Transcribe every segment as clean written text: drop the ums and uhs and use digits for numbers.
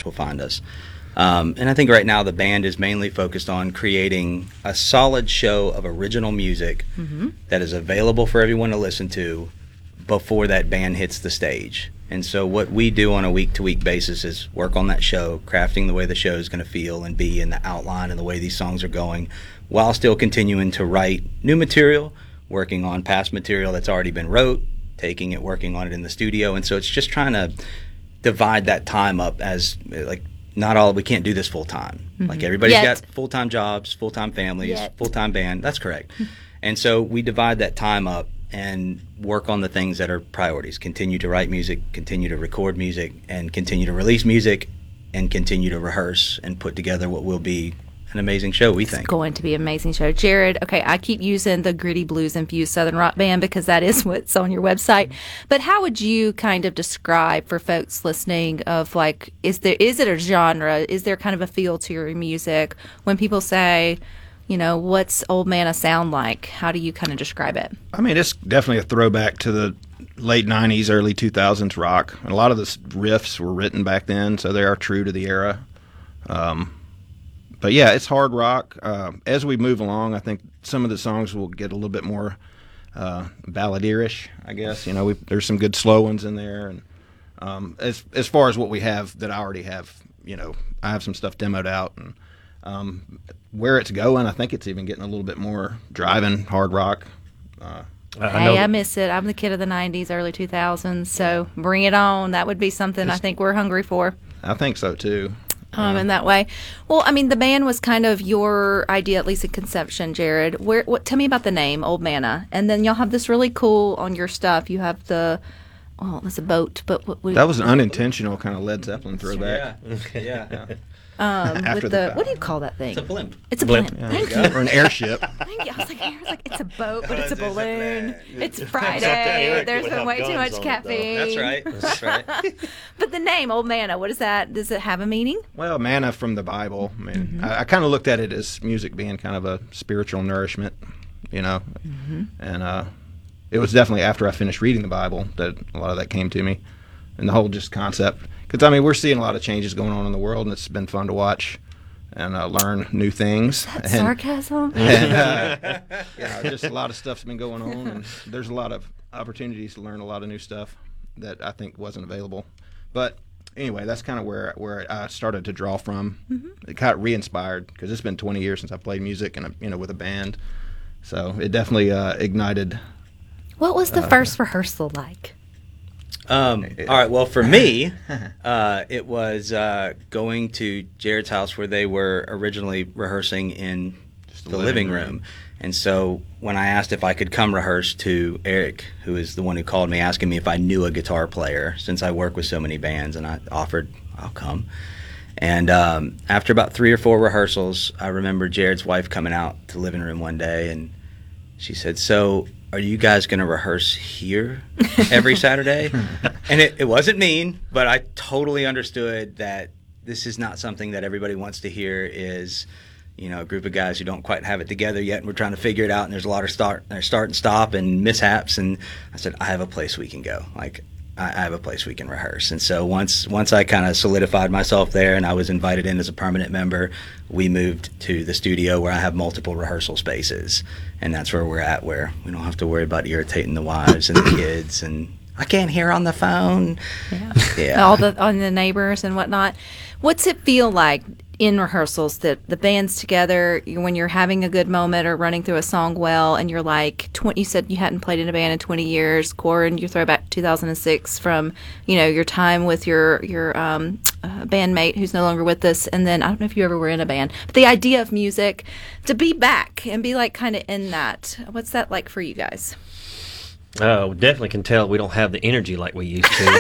will find us. And I think right now the band is mainly focused on creating a solid show of original music that is available for everyone to listen to before that band hits the stage. And so what we do on a week-to-week basis is work on that show, crafting the way the show is going to feel and be, and the outline and the way these songs are going, while still continuing to write new material, working on past material that's already been wrote, taking it, working on it in the studio. And so it's just trying to divide that time up as, like, we can't do this full time. Like, everybody's got full-time jobs, full-time families, full-time band. That's correct. And so we divide that time up and work on the things that are priorities. Continue to write music, continue to record music, and continue to release music, and continue to rehearse and put together what will be an amazing show, we think. It's going to be an amazing show. Jared, okay, I keep using the gritty blues-infused Southern rock band because that is what's on your website. But how would you kind of describe for folks listening of, like, is it a genre? Is there kind of a feel to your music? When people say, you know, what's Old Manna sound like? How do you kind of describe it? I mean, it's definitely a throwback to the late 90s, early 2000s rock. And a lot of the riffs were written back then, so they are true to the era. But yeah, it's hard rock. As we move along, I think some of the songs will get a little bit more balladeerish, I guess. You know, there's some good slow ones in there. And as far as what we have that I already have, you know, I have some stuff demoed out. And where it's going, I think it's even getting a little bit more driving hard rock. I miss it. I'm the kid of the 90s, early 2000s, so bring it on. That would be something I think we're hungry for. I think so, too. In that way. Well, I mean, the band was kind of your idea, at least in conception, Jared. Tell me about the name, Old Manna. And then y'all have this really cool, on your stuff, you have it's a boat, but that was an unintentional kind of Led Zeppelin throwback. Yeah. What do you call that thing? It's a blimp. It's a blimp. Yeah. Thank you. Or an airship. Thank you. I was like, it's a boat, but it's a balloon. It's Eric Friday. There's would been have way too guns much on it, though. caffeine. That's right. But the name, Old Manna, what is that? Does it have a meaning? Well, manna from the Bible. I mean, I kind of looked at it as music being kind of a spiritual nourishment, you know. And it was definitely after I finished reading the Bible that a lot of that came to me. And the whole just concept. Because, I mean, we're seeing a lot of changes going on in the world, and it's been fun to watch and learn new things. That's sarcasm. And, just a lot of stuff's been going on, and there's a lot of opportunities to learn a lot of new stuff that I think wasn't available. But anyway, that's kind of where I started to draw from. It got re-inspired because it's been 20 years since I played music and with a band, so it definitely ignited. What was the first rehearsal like? All right. Well, for me, it was going to Jared's house where they were originally rehearsing in the living room. And so when I asked if I could come rehearse to Eric, who is the one who called me, asking me if I knew a guitar player, since I work with so many bands, and I offered, I'll come. And after about 3 or 4 rehearsals, I remember Jared's wife coming out to the living room one day, and she said, "So are you guys going to rehearse here every Saturday?" And it wasn't mean, but I totally understood that this is not something that everybody wants to hear is, you know, a group of guys who don't quite have it together yet, and we're trying to figure it out, and there's a lot of start and stop and mishaps. And I said, I have a place we can go. Like, I have a place we can rehearse. And so once I kind of solidified myself there and I was invited in as a permanent member, we moved to the studio where I have multiple rehearsal spaces. And that's where we're at, where we don't have to worry about irritating the wives and the kids, and I can't hear on the phone. Yeah. On the neighbors and whatnot. What's it feel like in rehearsals that the band's together when you're having a good moment or running through a song well, and you're like, you said you hadn't played in a band in 20 years, Corin, you throw back 2006 from, you know, your time with your bandmate who's no longer with us, and then I don't know if you ever were in a band, but the idea of music, to be back and be like kind of in that, what's that like for you guys? We definitely can tell we don't have the energy like we used to.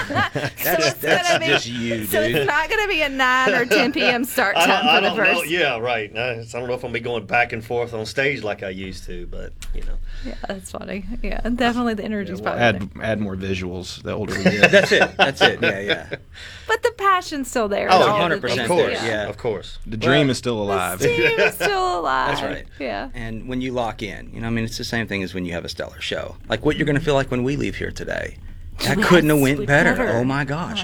That's just you, dude. So it's not going to be a 9 or 10 p.m. start time I for the don't know. first. Yeah, right. I don't know if I'm going to be going back and forth on stage like I used to, but, you know. Yeah, that's funny. Yeah, definitely the energy's probably add more visuals the older we get. That's it. Yeah. But the passion's still there. Oh, All the 100% things. Of course. Yeah. Of course. The dream is still alive. The team is still alive. That's right. Yeah. And when you lock in, you know, I mean, it's the same thing as when you have a stellar show. Like what you're going to feel like when we leave here today. That couldn't have went better. Oh my gosh.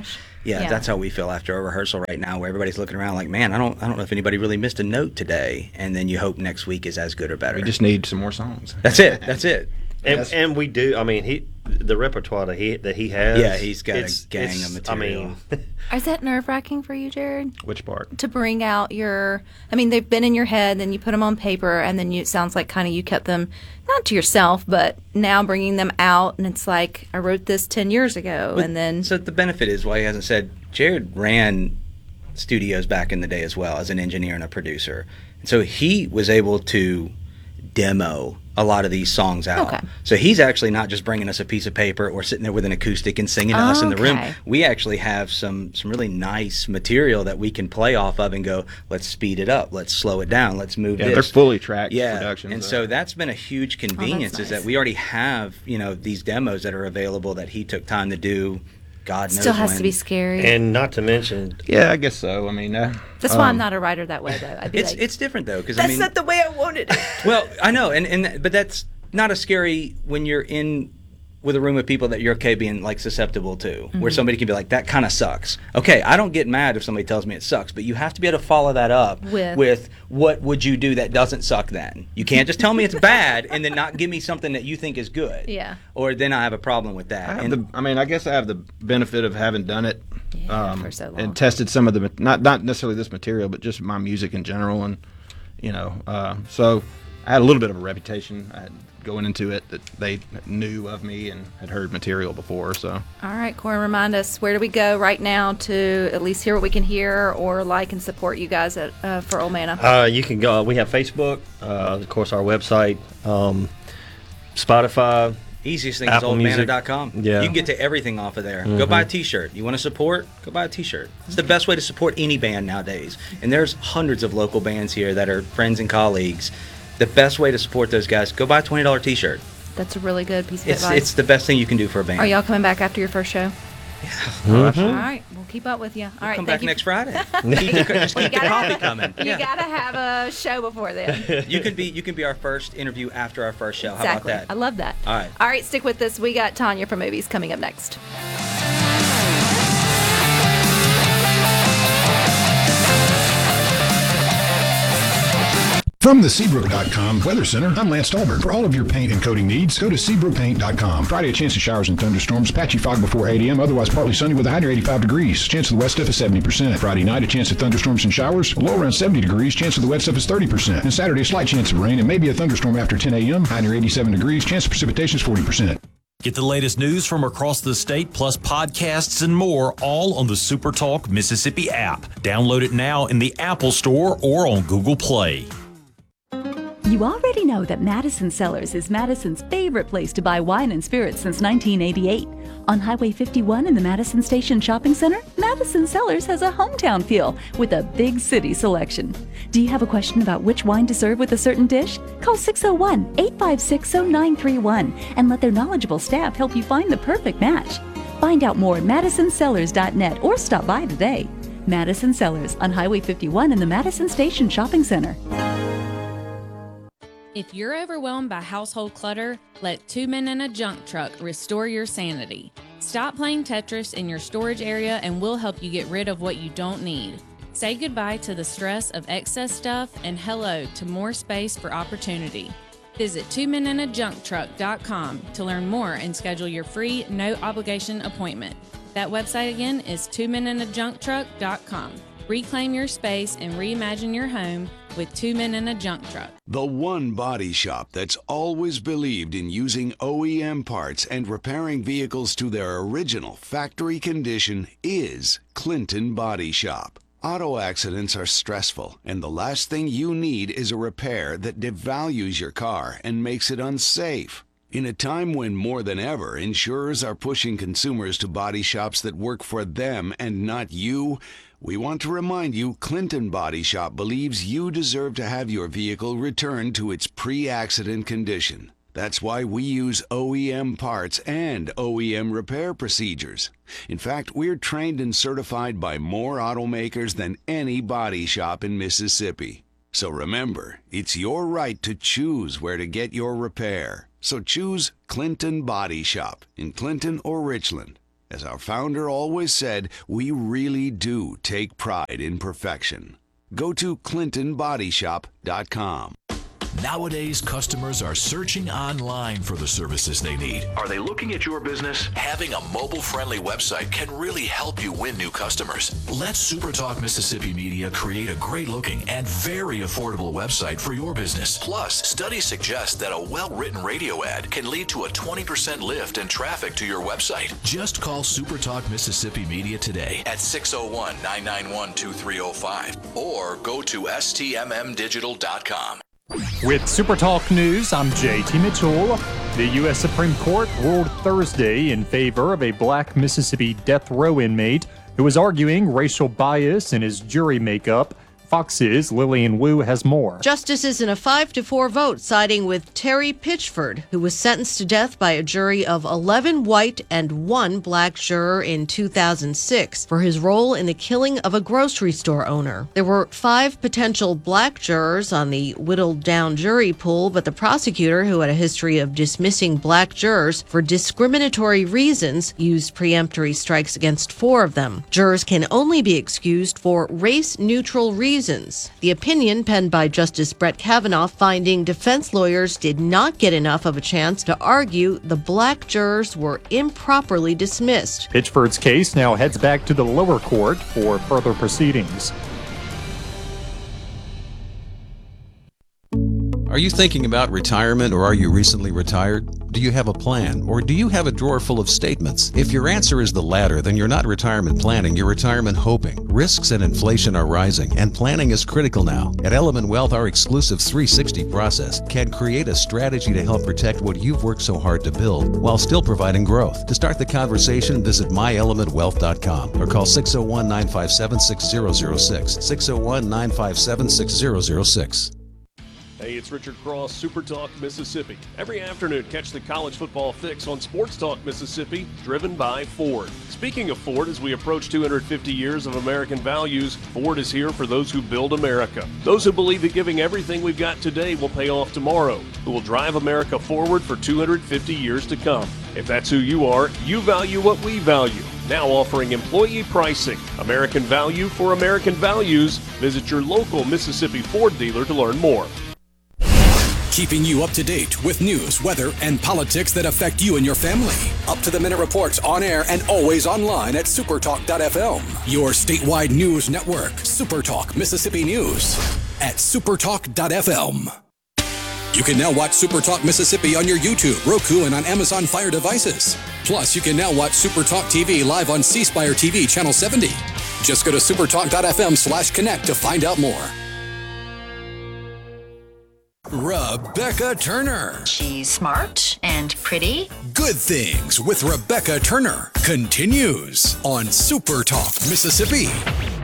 Yeah, that's how we feel after a rehearsal right now, where everybody's looking around like, man, I don't know if anybody really missed a note today, and then you hope next week is as good or better. We just need some more songs. That's it. That's it. And we do. I mean, the repertoire that he has. Yeah, he's got a gang of material. I mean, Is that nerve-wracking for you, Jared? Which part? To bring out they've been in your head, then you put them on paper, and then it sounds like kind of you kept them, not to yourself, but now bringing them out, and it's like, I wrote this 10 years ago, and then... So the benefit is, why he hasn't said, Jared ran studios back in the day as well as an engineer and a producer. And so he was able to demo a lot of these songs out. Okay. So he's actually not just bringing us a piece of paper or sitting there with an acoustic and singing to us in the room. We actually have some really nice material that we can play off of and go, let's speed it up, let's slow it down, let's move this. They're fully tracked productions. And so that's been a huge convenience, is that we already have, these demos that are available that he took time to do. God knows Still has when. to be scary. and not to mention, Yeah, I guess so. I mean, That's why I'm not a writer that way, though. I'd be It's different though, because that's not the way I wanted it. Well, I know, but that's not as scary when you're in with a room of people that you're okay being like susceptible to, where somebody can be like, that kind of sucks. Okay, I don't get mad if somebody tells me it sucks, but you have to be able to follow that up with what would you do that doesn't suck then? You can't just tell me it's bad and then not give me something that you think is good. Yeah. Or then I have a problem with that. I guess I have the benefit of having done it for so long. and tested some of the not necessarily this material, but just my music in general, and so I had a little bit of a reputation going into it that they knew of me and had heard material before. So All right, Corey, remind us, where do we go right now to at least hear what we can hear or like and support you guys for Old Manna? you can go. We have Facebook, of course, our website, Spotify. Easiest thing Apple is Music. oldmanna.com. Yeah. You can get to everything off of there. Go buy a t-shirt. You want to support? Go buy a t-shirt. It's the best way to support any band nowadays. And there's hundreds of local bands here that are friends and colleagues. The best way to support those guys, go buy a $20 t-shirt. That's a really good piece of advice. It's the best thing you can do for a band. Are y'all coming back after your first show? Yeah. All right, we'll keep up with you. All right, Come thank back you. next Friday. Just keep the coffee coming. You gotta have a show before then. You can be our first interview after our first show. Exactly. How about that? I love that. All right, stick with us. We got Tanya from Movies coming up next. From the Seabrook.com Weather Center, I'm Lance Stolberg. For all of your paint and coating needs, go to SeabrookPaint.com. Friday, a chance of showers and thunderstorms. Patchy fog before 8 a.m. Otherwise, partly sunny with a high near 85 degrees. Chance of the wet stuff is 70%. Friday night, a chance of thunderstorms and showers. A low around 70 degrees. Chance of the wet stuff is 30%. And Saturday, a slight chance of rain and maybe a thunderstorm after 10 a.m. High near 87 degrees. Chance of precipitation is 40%. Get the latest news from across the state, plus podcasts and more, all on the SuperTalk Mississippi app. Download it now in the Apple Store or on Google Play. You already know that Madison Cellars is Madison's favorite place to buy wine and spirits since 1988. On Highway 51 in the Madison Station Shopping Center, Madison Cellars has a hometown feel with a big city selection. Do you have a question about which wine to serve with a certain dish? Call 601-856-0931 and let their knowledgeable staff help you find the perfect match. Find out more at MadisonCellars.net or stop by today. Madison Cellars on Highway 51 in the Madison Station Shopping Center. If you're overwhelmed by household clutter, let Two Men and a Junk Truck restore your sanity. Stop playing Tetris in your storage area and we'll help you get rid of what you don't need. Say goodbye to the stress of excess stuff and hello to more space for opportunity. Visit twomenindajuncktruck.com to learn more and schedule your free, no-obligation appointment. That website again is twomenindajuncktruck.com. Reclaim your space and reimagine your home with Two Men and a Junk Truck. The one body shop that's always believed in using OEM parts and repairing vehicles to their original factory condition is Clinton Body Shop. Auto accidents are stressful, and the last thing you need is a repair that devalues your car and makes it unsafe. In a time when more than ever insurers are pushing consumers to body shops that work for them and not you, we want to remind you Clinton Body Shop believes you deserve to have your vehicle returned to its pre-accident condition. That's why we use OEM parts and OEM repair procedures. In fact, we're trained and certified by more automakers than any body shop in Mississippi. So remember, it's your right to choose where to get your repair. So choose Clinton Body Shop in Clinton or Richland. As our founder always said, we really do take pride in perfection. Go to ClintonBodyShop.com. Nowadays, customers are searching online for the services they need. Are they looking at your business? Having a mobile-friendly website can really help you win new customers. Let SuperTalk Mississippi Media create a great-looking and very affordable website for your business. Plus, studies suggest that a well-written radio ad can lead to a 20% lift in traffic to your website. Just call SuperTalk Mississippi Media today at 601-991-2305 or go to stmmdigital.com. With SuperTalk News, I'm JT Mitchell. The U.S. Supreme Court ruled Thursday in favor of a black Mississippi death row inmate who was arguing racial bias in his jury makeup. Fox's Lillian Wu has more. Justices in a 5-4 vote siding with Terry Pitchford, who was sentenced to death by a jury of 11 white and 1 black juror in 2006 for his role in the killing of a grocery store owner. There were 5 potential black jurors on the whittled down jury pool, but the prosecutor, who had a history of dismissing black jurors for discriminatory reasons, used preemptory strikes against 4 of them. Jurors can only be excused for race-neutral reasons. The opinion, penned by Justice Brett Kavanaugh, finding defense lawyers did not get enough of a chance to argue the black jurors were improperly dismissed. Pitchford's case now heads back to the lower court for further proceedings. Are you thinking about retirement, or are you recently retired? Do you have a plan, or do you have a drawer full of statements? If your answer is the latter, then you're not retirement planning, you're retirement hoping. Risks and inflation are rising, and planning is critical now. At Element Wealth, our exclusive 360 process can create a strategy to help protect what you've worked so hard to build while still providing growth. To start the conversation, visit myelementwealth.com or call 601-957-6006. 601-957-6006. Hey, it's Richard Cross, Super Talk Mississippi. Every afternoon, catch the college football fix on Sports Talk Mississippi, driven by Ford. Speaking of Ford, as we approach 250 years of American values, Ford is here for those who build America. Those who believe that giving everything we've got today will pay off tomorrow, who will drive America forward for 250 years to come. If that's who you are, you value what we value. Now offering employee pricing. American value for American values. Visit your local Mississippi Ford dealer to learn more. Keeping you up to date with news, weather, and politics that affect you and your family. Up-to-the-minute reports on air and always online at supertalk.fm. Your statewide news network, Supertalk Mississippi News at supertalk.fm. You can now watch Supertalk Mississippi on your YouTube, Roku, and on Amazon Fire devices. Plus, you can now watch Supertalk TV live on C Spire TV Channel 70. Just go to supertalk.fm/connect to find out more. Rebecca Turner. She's smart and pretty. Good Things with Rebecca Turner continues on Super Talk Mississippi.